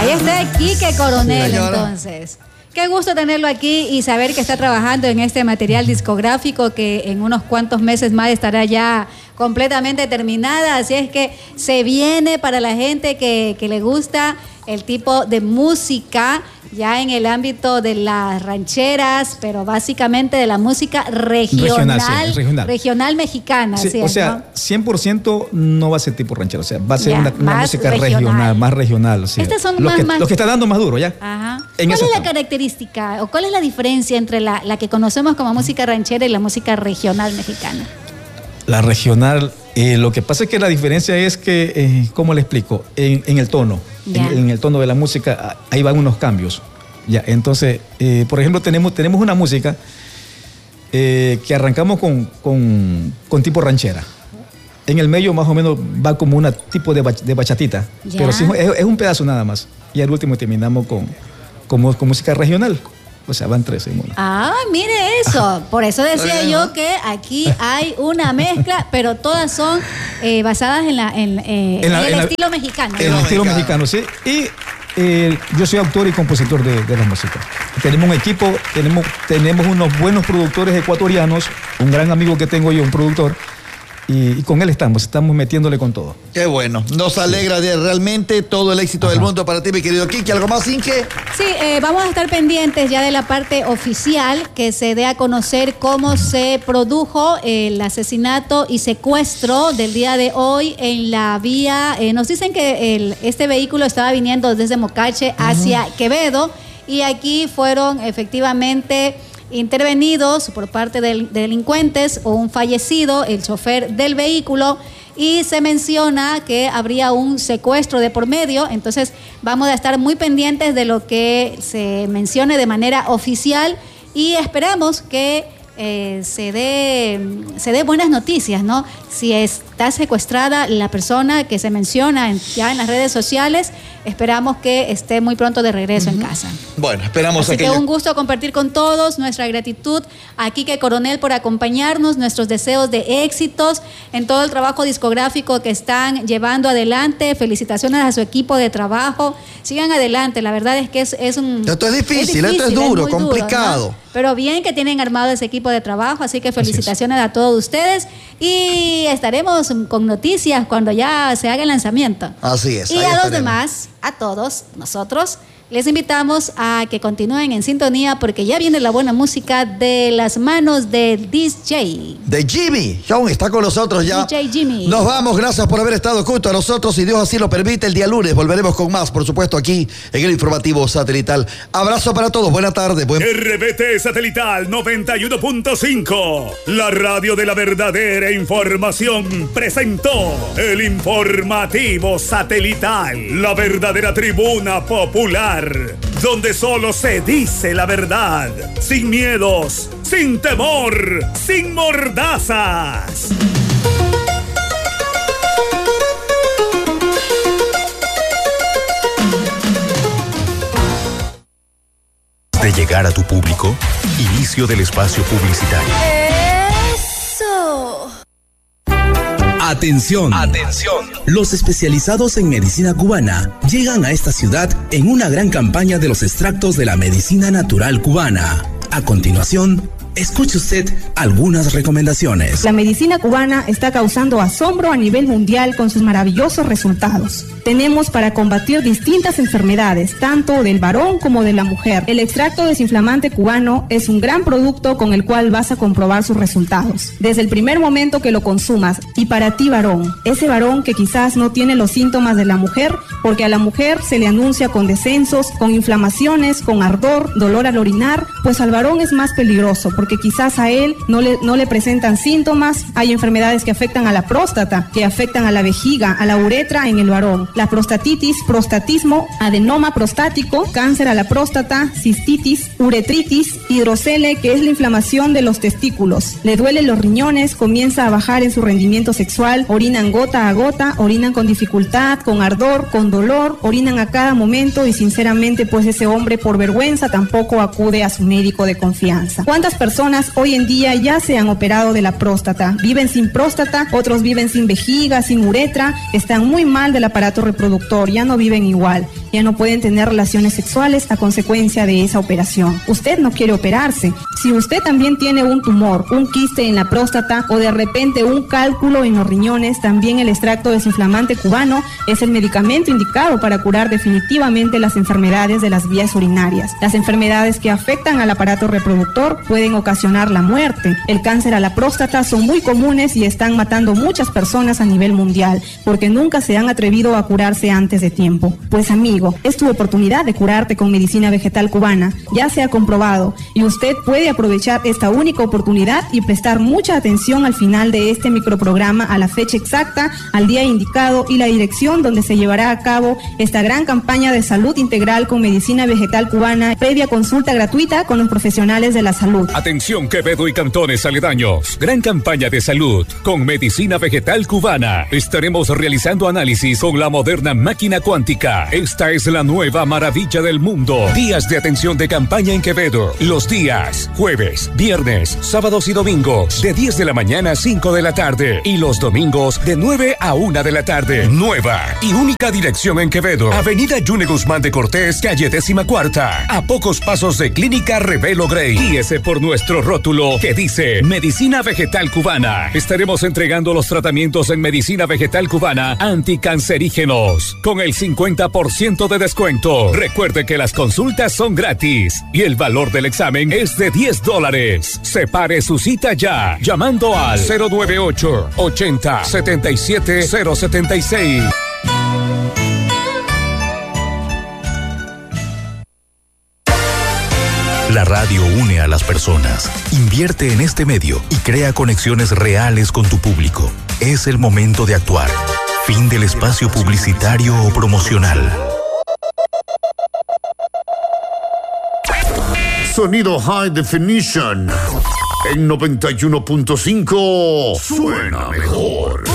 Ahí está Quique Coronel, entonces. Qué gusto tenerlo aquí y saber que está trabajando en este material discográfico que en unos cuantos meses más estará ya completamente terminada. Así es que se viene para la gente que le gusta el tipo de música ya en el ámbito de las rancheras, pero básicamente de la música regional mexicana. Sí, ¿sí? O sea, ¿no? 100% no va a ser tipo ranchero, o sea, va a ser una música regional, más regional. O sea, estas son los que está dando más duro, ¿ya? Ajá. ¿Cuál es la característica o cuál es la diferencia entre la que conocemos como música ranchera y la música regional mexicana? La regional, lo que pasa es que la diferencia es que, ¿cómo le explico? En el tono, en el tono de la música, ahí van unos cambios. Ya, entonces, por ejemplo, tenemos una música que arrancamos con tipo ranchera. En el medio más o menos va como una tipo de bachatita, pero sí, es un pedazo nada más. Y al último terminamos con música regional. O sea, van 3 en uno. Ah, mire eso. Ajá. Por eso decía yo que aquí hay una mezcla, pero todas son basadas en el estilo mexicano. En el estilo mexicano, sí. Y yo soy autor y compositor de la música. Tenemos un equipo, tenemos unos buenos productores ecuatorianos, un gran amigo que tengo yo, un productor. Y con él estamos metiéndole con todo. Qué bueno, nos alegra de realmente todo el éxito del mundo para ti, mi querido Quique. ¿Algo más, Inge? Sí, vamos a estar pendientes ya de la parte oficial, que se dé a conocer cómo se produjo el asesinato y secuestro del día de hoy en la vía. Nos dicen que este vehículo estaba viniendo desde Mocache hacia Quevedo y aquí fueron efectivamente intervenidos por parte de delincuentes o un fallecido, el chofer del vehículo, y se menciona que habría un secuestro de por medio. Entonces vamos a estar muy pendientes de lo que se mencione de manera oficial y esperamos que se dé buenas noticias, ¿no? Si está secuestrada la persona que se menciona ya en las redes sociales, esperamos que esté muy pronto de regreso en casa. Bueno, esperamos. Así que un gusto compartir con todos, nuestra gratitud a Quique Coronel por acompañarnos, nuestros deseos de éxitos en todo el trabajo discográfico que están llevando adelante. Felicitaciones a su equipo de trabajo. Sigan adelante, la verdad es que es un... Esto es difícil, esto es duro, complicado. Duro, ¿no? Pero bien que tienen armado ese equipo de trabajo, así que felicitaciones a todos ustedes y estaremos con noticias cuando ya se haga el lanzamiento. Así es. Y a los demás, a todos nosotros, les invitamos a que continúen en sintonía porque ya viene la buena música de las manos de DJ. De Jimmy. John está con nosotros ya. DJ Jimmy. Nos vamos, gracias por haber estado junto a nosotros. Si Dios así lo permite, el día lunes volveremos con más, por supuesto, aquí en el Informativo Satelital. Abrazo para todos, buena tarde. RBT Satelital 91.5, la radio de la verdadera información, presentó el Informativo Satelital, la verdadera tribuna popular, donde solo se dice la verdad, sin miedos, sin temor, sin mordazas. De llegar a tu público, inicio del espacio publicitario. ¡Eso! Atención. Los especializados en medicina cubana llegan a esta ciudad en una gran campaña de los extractos de la medicina natural cubana. A continuación, escuche usted algunas recomendaciones. La medicina cubana está causando asombro a nivel mundial con sus maravillosos resultados. Tenemos para combatir distintas enfermedades, tanto del varón como de la mujer. El extracto desinflamante cubano es un gran producto con el cual vas a comprobar sus resultados. Desde el primer momento que lo consumas, y para ti varón, ese varón que quizás no tiene los síntomas de la mujer, porque a la mujer se le anuncia con descensos, con inflamaciones, con ardor, dolor al orinar, pues al varón es más peligroso, porque quizás a él no le presentan síntomas. Hay enfermedades que afectan a la próstata, que afectan a la vejiga, a la uretra en el varón. La prostatitis, prostatismo, adenoma prostático, cáncer a la próstata, cistitis, uretritis, hidrocele, que es la inflamación de los testículos. Le duelen los riñones, comienza a bajar en su rendimiento sexual, orinan gota a gota, orinan con dificultad, con ardor, con dolor, orinan a cada momento y sinceramente pues ese hombre por vergüenza tampoco acude a su médico de confianza. ¿Cuántas personas personas hoy en día ya se han operado de la próstata. Viven sin próstata, otros viven sin vejiga, sin uretra, están muy mal del aparato reproductor, ya no viven igual, ya no pueden tener relaciones sexuales a consecuencia de esa operación. Usted no quiere operarse. Si usted también tiene un tumor, un quiste en la próstata o de repente un cálculo en los riñones, también el extracto desinflamante cubano es el medicamento indicado para curar definitivamente las enfermedades de las vías urinarias. Las enfermedades que afectan al aparato reproductor pueden ocasionar la muerte. El cáncer a la próstata son muy comunes y están matando muchas personas a nivel mundial porque nunca se han atrevido a curarse antes de tiempo. Pues amigo, es tu oportunidad de curarte con medicina vegetal cubana. Ya se ha comprobado y usted puede aprovechar esta única oportunidad y prestar mucha atención al final de este microprograma a la fecha exacta, al día indicado y la dirección donde se llevará a cabo esta gran campaña de salud integral con medicina vegetal cubana, previa consulta gratuita con los profesionales de la salud. Atención Quevedo y cantones aledaños, gran campaña de salud con medicina vegetal cubana. Estaremos realizando análisis con la moderna máquina cuántica. Esta es la nueva maravilla del mundo. Días de atención de campaña en Quevedo. Los días jueves, viernes, sábados y domingos de 10 de la mañana a 5 de la tarde y los domingos de 9 a 1 de la tarde. Nueva y única dirección en Quevedo. Avenida Yune Guzmán de Cortés, calle 14ª. A pocos pasos de Clínica Revelo Grey. Guíese por nuestro rótulo que dice Medicina Vegetal Cubana. Estaremos entregando los tratamientos en Medicina Vegetal Cubana anticancerígenos con el 50% de descuento. Recuerde que las consultas son gratis y el valor del examen es de $10. Separe su cita ya llamando al 098 80 77 076. La radio une a las personas. Invierte en este medio y crea conexiones reales con tu público. Es el momento de actuar. Fin del espacio publicitario o promocional. Sonido High Definition en 91.5 suena mejor.